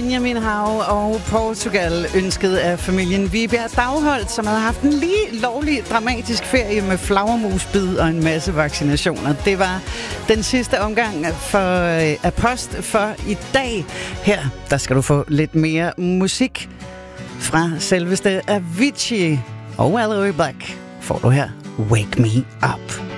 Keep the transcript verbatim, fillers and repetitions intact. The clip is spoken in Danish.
Benjamin Hav og Portugal, ønsket af familien Vibjerg Dagholdt, som havde haft en lige lovlig dramatisk ferie med flagermusbid og en masse vaccinationer. Det var den sidste omgang for Apost for i dag. Her, der skal du få lidt mere musik fra selveste Avicii og Aloe Black. Får du her Wake Me Up.